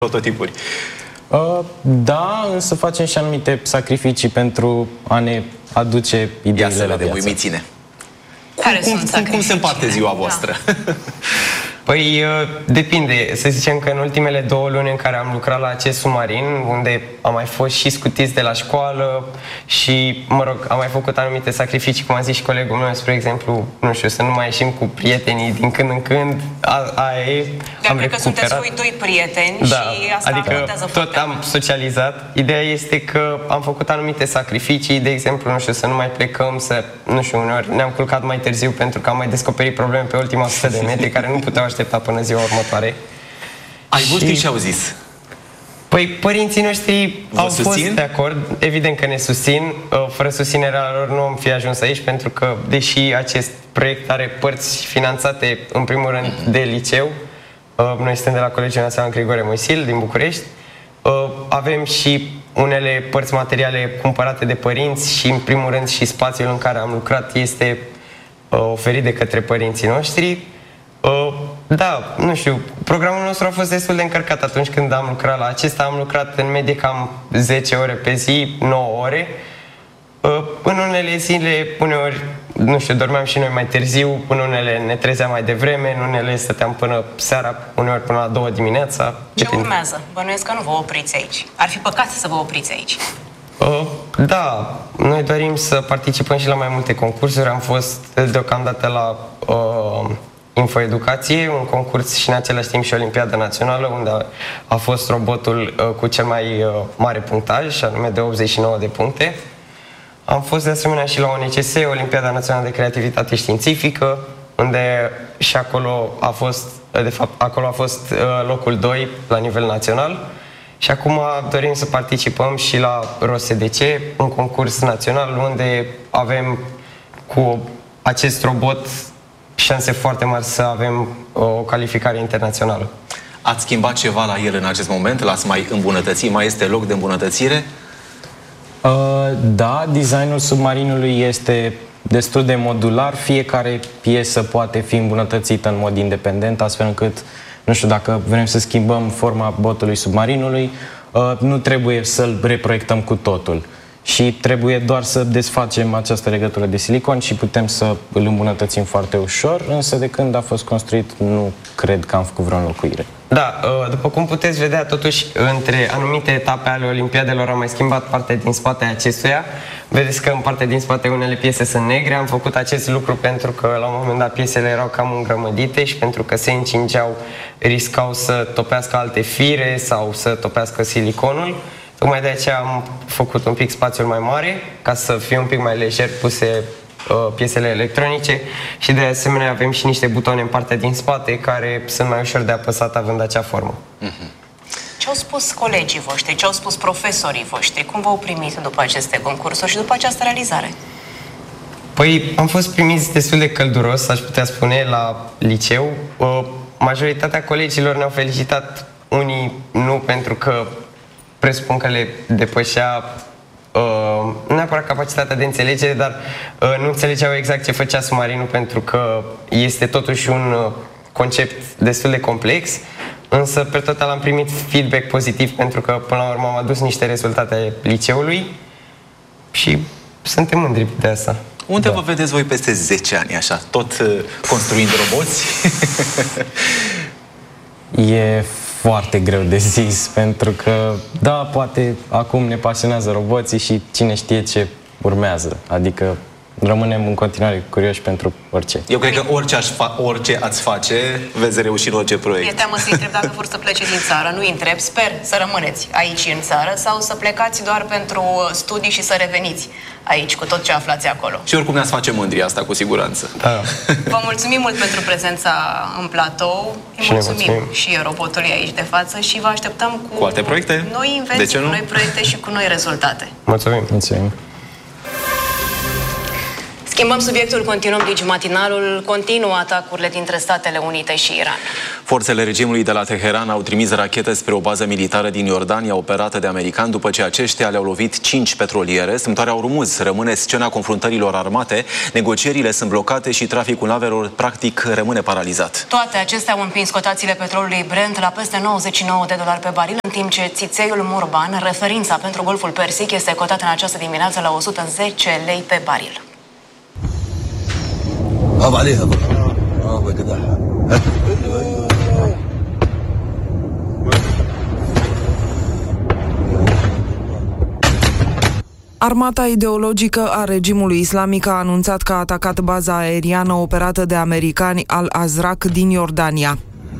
prototipuri. Da, însă facem și anumite sacrificii pentru a ne aduce ideile la viață. Uimiți-ne. Cum se împarte ziua voastră? Păi, depinde. Să zicem că în ultimele 2 luni în care am lucrat la acest submarin, unde am mai fost și scutiți de la școală și, mă rog, am mai făcut anumite sacrificii, cum a zis și colegul meu, spre exemplu, nu știu, să nu mai ieșim cu prietenii din când în când, aia e, am cred că sunteți voi 2 prieteni, da, și asta adică tot am socializat. Ideea este că am făcut anumite sacrificii, de exemplu, nu știu, să nu mai plecăm, să, nu știu, uneori ne-am culcat mai târziu pentru că am mai descoperit probleme pe ultima 100 de metri care nu puteau aștepta până ziua următoare. Ai voștri ce au zis? Păi părinții noștri au fost de acord, evident că ne susțin, fără susținerea lor nu am fi ajuns aici, pentru că, deși acest proiect are părți finanțate, în primul rând, de liceu, noi suntem de la Colegiul Național Grigore Moisil, din București, avem și unele părți materiale cumpărate de părinți și, în primul rând, și spațiul în care am lucrat este oferit de către părinții noștri. Da, nu știu, programul nostru a fost destul de încărcat atunci când am lucrat la acesta. Am lucrat în medie cam 10 ore pe zi, 9 ore. În unele zile, uneori, nu știu, dormeam și noi mai târziu, în unele ne trezeam mai devreme, în unele stăteam până seara, uneori până la 2 dimineața. Ce urmează? Bănuiesc că nu vă opriți aici. Ar fi păcat să vă opriți aici. Da, noi dorim să participăm și la mai multe concursuri. Am fost deocamdată la Infoeducație, un concurs și în același timp și Olimpiada Națională, unde a fost robotul cu cel mai mare punctaj, anume de 89 de puncte. Am fost de asemenea și la ONCS, Olimpiada Națională de Creativitate Științifică, unde și acolo a fost, de fapt, acolo a fost locul 2 la nivel național. Și acum dorim să participăm și la ROSDC, un concurs național unde avem cu acest robot șanse foarte mari să avem o calificare internațională. Ați schimbat ceva la el în acest moment? L-ați mai îmbunătățit? Mai este loc de îmbunătățire? Da, designul submarinului este destul de modular. Fiecare piesă poate fi îmbunătățită în mod independent, astfel încât, nu știu, dacă vrem să schimbăm forma botului submarinului, nu trebuie să-l reproiectăm cu totul. Și trebuie doar să desfacem această legătură de silicon și putem să îl îmbunătățim foarte ușor, însă de când a fost construit nu cred că am făcut vreo înlocuire. Da, după cum puteți vedea, totuși, între anumite etape ale Olimpiadelor am mai schimbat partea din spate acestuia. Vedeți că în partea din spate unele piese sunt negre. Am făcut acest lucru pentru că la un moment dat piesele erau cam îngrămădite și pentru că se încingeau, riscau să topească alte fire sau să topească siliconul. Tocmai de aceea am făcut un pic spațiul mai mare, ca să fie un pic mai lejer puse piesele electronice și de asemenea avem și niște butoane în partea din spate care sunt mai ușor de apăsat având acea formă. Ce au spus colegii voștri, ce au spus profesorii voștri, cum v-au primit după aceste concursuri și după această realizare? Păi am fost primiți destul de călduros, aș putea spune, la liceu. Majoritatea colegilor ne-au felicitat, unii nu pentru că presupun că le depășea nu neapărat capacitatea de înțelegere, dar nu înțelegeau exact ce făcea submarinul, pentru că este totuși un concept destul de complex, însă pe total am primit feedback pozitiv pentru că până la urmă am adus niște rezultate liceului și suntem mândri de asta. Unde vă vedeți voi peste 10 ani, așa, tot construind roboți? E foarte greu de zis, pentru că, da, poate acum ne pasionează roboții și cine știe ce urmează. Adică rămânem în continuare curioși pentru orice. Eu cred că orice ați face, veți reuși în orice proiect. E teamă să-i întreb dacă vor să plece din țară. Nu-i întreb, sper să rămâneți aici în țară sau să plecați doar pentru studii și să reveniți aici cu tot ce aflați acolo. Și oricum ne-ați face mândri, asta cu siguranță. Da. Vă mulțumim mult pentru prezența în platou. Îi mulțumim și robotului aici de față și vă așteptăm cu alte proiecte, noi invenții, cu noi proiecte și cu noi rezultate. Mulțumim. Mulțumim. Schimbăm subiectul, continuăm Digimatinalul, continuă atacurile dintre Statele Unite și Iran. Forțele regimului de la Teheran au trimis rachete spre o bază militară din Iordania operată de americani după ce aceștia le-au lovit 5 petroliere. Strâmtoarea Ormuz rămâne scena confruntărilor armate, negocierile sunt blocate și traficul navelor practic rămâne paralizat. Toate acestea au împins cotațiile petrolului Brent la peste $99 pe baril, în timp ce țițeiul Murban, referința pentru Golful Persic, este cotat în această dimineață la 110 lei pe baril. Armata ideologică a regimului islamic a anunțat că a atacat baza aeriană operată de americani Al-Azraq din Iordania.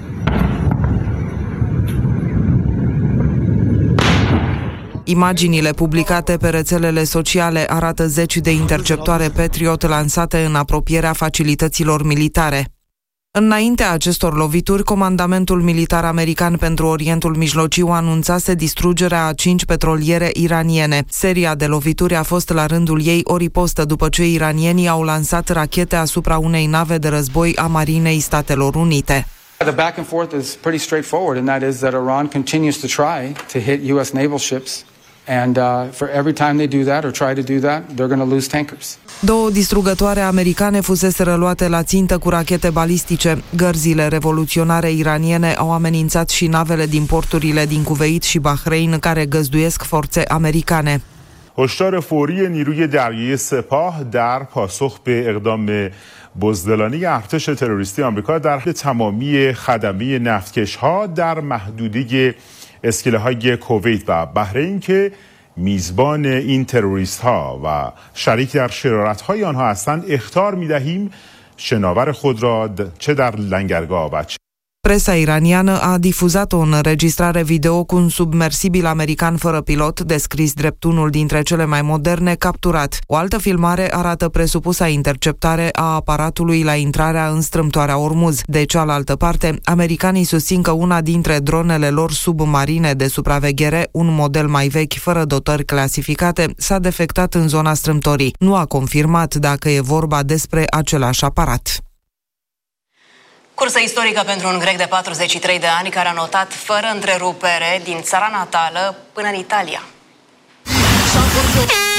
Imaginile publicate pe rețelele sociale arată zeci de interceptoare Patriot lansate în apropierea facilităților militare. Înaintea acestor lovituri, Comandamentul Militar American pentru Orientul Mijlociu anunțase distrugerea a 5 petroliere iraniene. Seria de lovituri a fost la rândul ei o ripostă după ce iranienii au lansat rachete asupra unei nave de război a Marinei Statelor Unite. The back and forth is pretty straightforward, and that is that Iran continues to try to hit U.S. naval ships. And for every time they do that or try to do that, they're going to lose tankers. 2 distrugătoare americane fuseseră luate la țintă cu rachete balistice. Gărzile revoluționare iraniene au amenințat și navele din porturile din Kuveit și Bahrain care găzduiesc forțe americane. هشدار فوری نیروی دریایی سپاه در پاسخ به اقدام بزدلانه ارتش تروریستی آمریکا در تمامی خدمه نفتکش‌ها در محدوده اسکله‌های کویت و بحرین که میزبان این تروریست‌ها و شریک در شرارت‌های آنها هستند اخطار می‌دهیم شناور خود را چه در لنگرگاه و Presa iraniană a difuzat o înregistrare video cu un submersibil american fără pilot, descris drept unul dintre cele mai moderne, capturat. O altă filmare arată presupusa interceptare a aparatului la intrarea în strâmtoarea Ormuz. De cealaltă parte, americanii susțin că una dintre dronele lor submarine de supraveghere, un model mai vechi fără dotări clasificate, s-a defectat în zona strâmtorii. Nu a confirmat dacă e vorba despre același aparat. Cursă istorică pentru un grec de 43 de ani care a notat fără întrerupere din țara natală până în Italia.